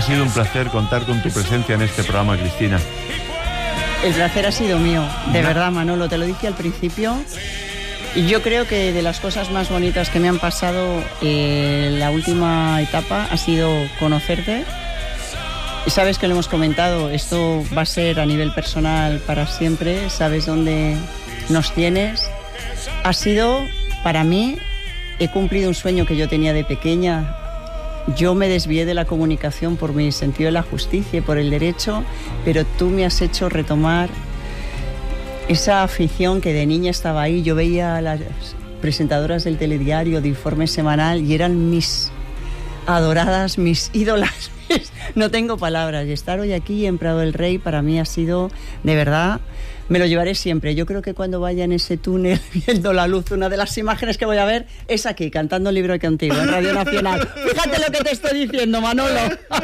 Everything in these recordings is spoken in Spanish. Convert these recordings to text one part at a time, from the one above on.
sido un placer contar con tu presencia en este programa, Cristina. El placer ha sido mío, de verdad, Manolo, te lo dije al principio. Y yo creo que de las cosas más bonitas que me han pasado la última etapa ha sido conocerte. Y sabes que lo hemos comentado, esto va a ser a nivel personal para siempre, sabes dónde nos tienes. Ha sido, para mí, he cumplido un sueño que yo tenía de pequeña. Yo me desvié de la comunicación por mi sentido de la justicia y por el derecho, pero tú me has hecho retomar esa afición que de niña estaba ahí. Yo veía a las presentadoras del telediario de Informe Semanal y eran mis adoradas, mis ídolas. No tengo palabras. Y estar hoy aquí en Prado del Rey para mí ha sido, de verdad, me lo llevaré siempre. Yo creo que cuando vaya en ese túnel viendo la luz, una de las imágenes que voy a ver es aquí, cantando un libro contigo en Radio Nacional. Fíjate lo que te estoy diciendo, Manolo.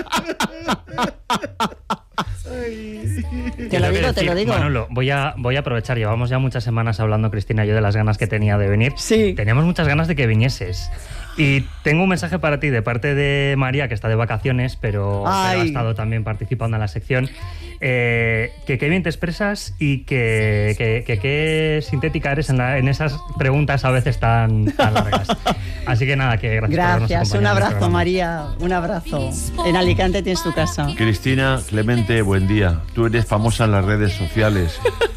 Te lo digo. Manolo, voy a aprovechar. Llevamos ya muchas semanas hablando, Cristina y yo, de las ganas que tenía de venir. Sí. Teníamos muchas ganas de que vinieses. Y tengo un mensaje para ti de parte de María, que está de vacaciones, pero ha estado también participando en la sección. Que qué bien te expresas y que sintética eres en esas preguntas a veces tan largas. Así que nada, que gracias. Un abrazo, María, un abrazo. En Alicante tienes tu casa. Cristina Clemente, buen día. Tú eres famosa en las redes sociales.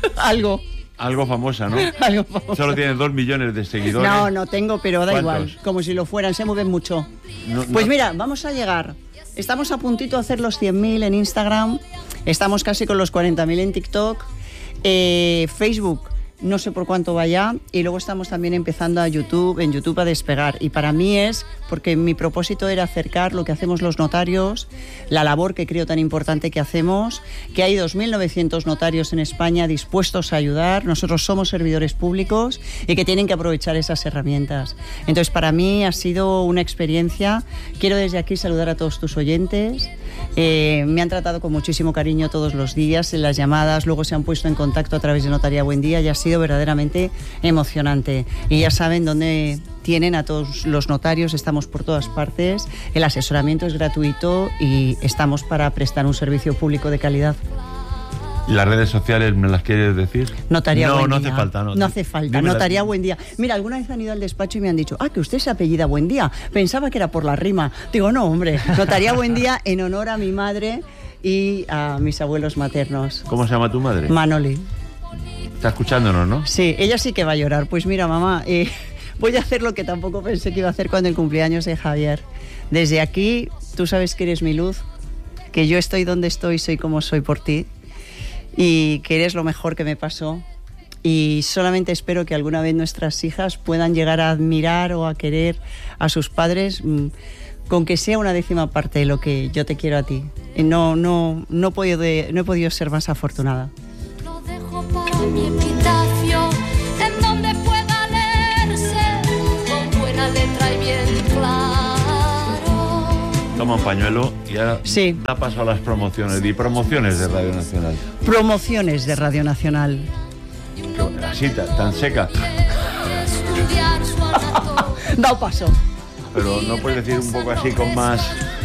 Algo famosa, ¿no? Algo famosa. Solo tienes 2 millones de seguidores. No tengo, pero da igual. Como si lo fueran, se mueven mucho. Pues mira, vamos a llegar. Estamos a puntito de hacer los 100.000 en Instagram. Estamos casi con los 40.000 en TikTok. Facebook, no sé por cuánto vaya. Y luego estamos también empezando en YouTube a despegar. Y para mí es porque mi propósito era acercar lo que hacemos los notarios, la labor que creo tan importante que hacemos, que hay 2.900 notarios en España dispuestos a ayudar. Nosotros somos servidores públicos y que tienen que aprovechar esas herramientas. Entonces, para mí ha sido una experiencia. Quiero desde aquí saludar a todos tus oyentes. Me han tratado con muchísimo cariño todos los días en las llamadas, luego se han puesto en contacto a través de Notaría Buen Día y ha sido verdaderamente emocionante. Y ya saben dónde tienen a todos los notarios, estamos por todas partes, el asesoramiento es gratuito y estamos para prestar un servicio público de calidad. ¿Las redes sociales me las quieres decir? Notaría Buen Día. No hace falta. No hace falta. Notaría Buen Día. Mira, alguna vez han ido al despacho y me han dicho, que usted se apellida Buen Día. Pensaba que era por la rima. Digo, no, hombre. Notaría Buen Día en honor a mi madre y a mis abuelos maternos. ¿Cómo se llama tu madre? Manoli. Está escuchándonos, ¿no? Sí, ella sí que va a llorar. Pues mira, mamá, voy a hacer lo que tampoco pensé que iba a hacer cuando el cumpleaños de Javier. Desde aquí, tú sabes que eres mi luz, que yo estoy donde estoy, soy como soy por ti, y que eres lo mejor que me pasó. Y solamente espero que alguna vez nuestras hijas puedan llegar a admirar o a querer a sus padres, con que sea una 10ª parte de lo que yo te quiero a ti. No he podido ser más afortunada. Lo dejo para mi epitafio, en donde pueda leerse con buena letra y bien claro. Toma un pañuelo y ahora da paso a las promociones. Di promociones de Radio Nacional. Promociones de Radio Nacional. Así, tan seca. Da paso. Pero no puedes decir un poco así con más...